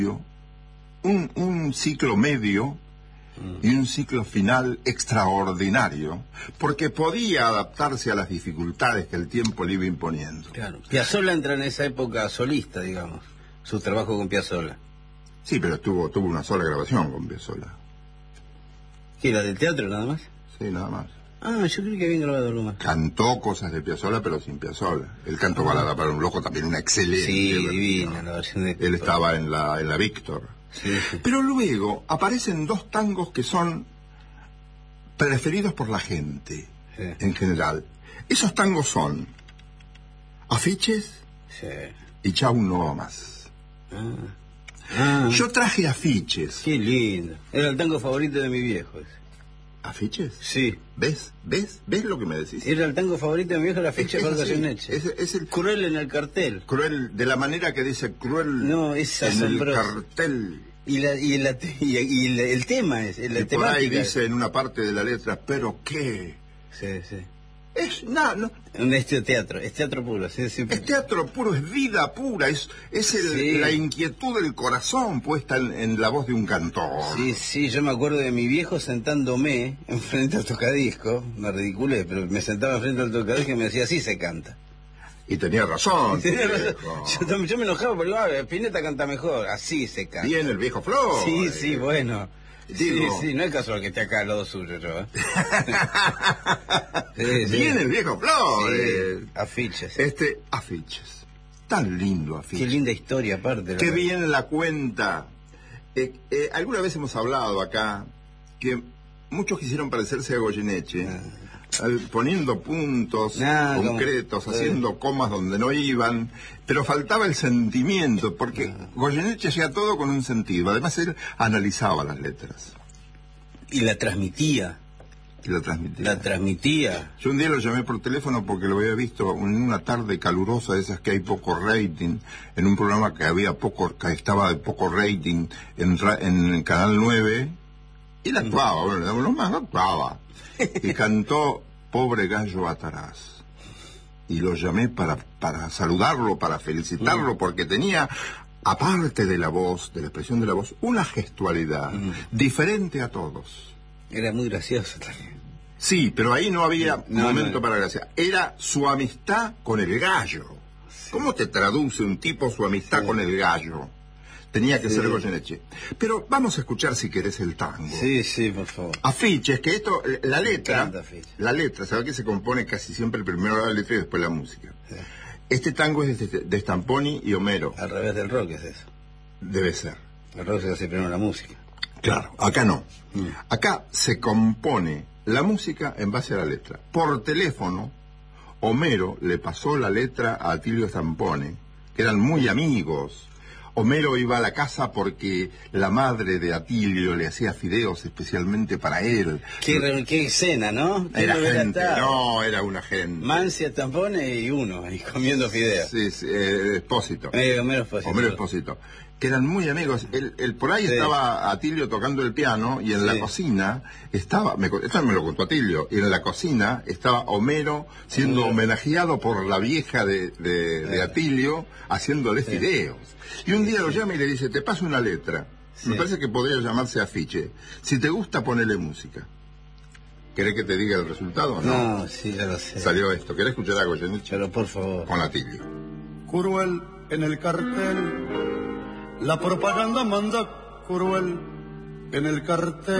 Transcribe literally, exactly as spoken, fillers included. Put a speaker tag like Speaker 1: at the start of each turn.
Speaker 1: un, un ciclo medio y un ciclo final extraordinario, porque podía adaptarse a las dificultades que el tiempo le iba imponiendo.
Speaker 2: Claro. Piazzolla entra en esa época solista, digamos, su trabajo con Piazzolla.
Speaker 1: Sí, pero tuvo, tuvo una sola grabación con Piazzolla.
Speaker 2: ¿Qué, la del teatro nada más?
Speaker 1: Sí, nada más.
Speaker 2: Ah, yo creo que habían grabado algo más.
Speaker 1: Cantó cosas de Piazzolla, pero sin Piazzolla. Él cantó Balada para un loco, también una excelente
Speaker 2: Sí,
Speaker 1: versión.
Speaker 2: divina la versión de...
Speaker 1: Él estaba en la, en la Víctor.
Speaker 2: Sí, sí.
Speaker 1: Pero luego aparecen dos tangos que son preferidos por la gente,
Speaker 2: Sí.
Speaker 1: en general. Esos tangos son Afiches
Speaker 2: Sí.
Speaker 1: y Chau no va más.
Speaker 2: Ah. Ah,
Speaker 1: Yo traje Afiches.
Speaker 2: qué lindo. Era el tango favorito de mi viejo ese.
Speaker 1: ¿Afiches?
Speaker 2: Sí.
Speaker 1: ¿Ves? ¿Ves? ¿Ves lo que me decís?
Speaker 2: Era el tango favorito de mi viejo, la ficha
Speaker 1: Es-
Speaker 2: de
Speaker 1: es
Speaker 2: Jorge
Speaker 1: así.
Speaker 2: Goyeneche.
Speaker 1: Es, es el
Speaker 2: Cruel en el cartel.
Speaker 1: cruel, de la manera que dice cruel
Speaker 2: No, es
Speaker 1: en el
Speaker 2: asombroso.
Speaker 1: cartel.
Speaker 2: Y, la, y, la, y, y el, el tema es, la
Speaker 1: Y por ahí
Speaker 2: temática.
Speaker 1: dice en una parte de la letra, ¿pero qué?
Speaker 2: Sí, sí.
Speaker 1: Es nada, no,
Speaker 2: Un este teatro, es teatro puro. Sí, sí.
Speaker 1: es teatro puro, es vida pura, es, es el-
Speaker 2: Sí.
Speaker 1: la inquietud del corazón puesta en, en la voz de un cantor.
Speaker 2: Sí, sí, yo me acuerdo de mi viejo sentándome enfrente al tocadisco, me ridiculé, pero me sentaba enfrente al tocadisco y me decía, así se canta.
Speaker 1: Y tenía razón. tu
Speaker 2: Tenía razón.
Speaker 1: viejo.
Speaker 2: Yo, también- yo me enojaba porque ah, Spinetta canta mejor, así se canta.
Speaker 1: Bien el viejo Flor.
Speaker 2: Sí, sí, bueno.
Speaker 1: Digo-
Speaker 2: Sí, sí, no es casual que esté acá al lado suyo yo. ¿eh? Sí, sí.
Speaker 1: Bien el viejo Flor. eh.
Speaker 2: Sí, afiches.
Speaker 1: Este, Afiches. Tan lindo Afiches.
Speaker 2: Qué linda historia aparte.
Speaker 1: Qué
Speaker 2: ¿verdad?
Speaker 1: bien la cuenta. Eh, eh, alguna vez hemos hablado acá que muchos quisieron parecerse a Goyeneche, al- poniendo puntos
Speaker 2: Ah,
Speaker 1: concretos,
Speaker 2: como-
Speaker 1: haciendo comas donde no iban, pero faltaba el sentimiento, porque Goyeneche hacía todo con un sentido. Además, él analizaba las letras
Speaker 2: Y la transmitía,
Speaker 1: y la transmitía.
Speaker 2: la transmitía.
Speaker 1: Yo un día lo llamé por teléfono porque lo había visto en una tarde calurosa de esas que hay poco rating, en un programa que había poco, que estaba de poco rating en, ra- en el Canal nueve, y él actuaba, bueno, lo más actuaba, y cantó Pobre Gallo Atarás. Y lo llamé para, para saludarlo, para felicitarlo, porque tenía, aparte de la voz, de la expresión de la voz, una gestualidad diferente a todos.
Speaker 2: Era muy gracioso también.
Speaker 1: Sí, pero ahí no había
Speaker 2: No,
Speaker 1: momento
Speaker 2: no.
Speaker 1: para gracia. Era su amistad con el gallo. ¿Cómo te traduce un tipo su amistad
Speaker 2: Sí.
Speaker 1: con el gallo? Tenía que
Speaker 2: Sí.
Speaker 1: ser Goyeneche. Pero vamos a escuchar, si querés, el tango.
Speaker 2: Sí, sí, por favor.
Speaker 1: Afiches, que esto, eh, la letra,
Speaker 2: encanta Afiches.
Speaker 1: la letra, ¿sabes que se compone casi siempre primero la letra y después la música?
Speaker 2: Sí.
Speaker 1: Este tango es de, de Stamponi y Homero.
Speaker 2: Al revés del rock es eso.
Speaker 1: Debe ser.
Speaker 2: El rock se hace primero la música.
Speaker 1: Claro, acá no.
Speaker 2: Mm.
Speaker 1: Acá se compone la música en base a la letra. Por teléfono, Homero le pasó la letra a Atilio Stampone, que eran muy amigos. Homero iba a la casa porque la madre de Atilio le hacía fideos especialmente para él.
Speaker 2: Qué, re- qué escena, ¿no? ¿Quién
Speaker 1: Era
Speaker 2: lo hubiera
Speaker 1: gente,
Speaker 2: estado?
Speaker 1: no, era una gente.
Speaker 2: Mancia, tampones y uno, ahí comiendo fideos.
Speaker 1: Sí, sí, eh, Espósito.
Speaker 2: Eh, Homero Espósito.
Speaker 1: Homero Espósito, que eran muy amigos. Él, él- por ahí
Speaker 2: Sí.
Speaker 1: estaba Atilio tocando el piano y en la
Speaker 2: Sí.
Speaker 1: cocina estaba, me, co- esto me lo contó Atilio, y en la cocina estaba Homero siendo
Speaker 2: Homero.
Speaker 1: homenajeado por la vieja de, de- de
Speaker 2: Eh.
Speaker 1: Atilio haciéndole
Speaker 2: Sí.
Speaker 1: fideos. Y un día lo llama y le dice, te paso una letra.
Speaker 2: Sí.
Speaker 1: Me parece que podría llamarse Afiche. Si te gusta, ponele música. ¿Querés que te diga el resultado o no?
Speaker 2: No, sí, ya lo sé.
Speaker 1: Salió esto. ¿Querés escuchar a Goyeneche?
Speaker 2: Pero por favor.
Speaker 1: Con Atilio.
Speaker 3: Cruel en el cartel, la propaganda manda cruel en el cartel.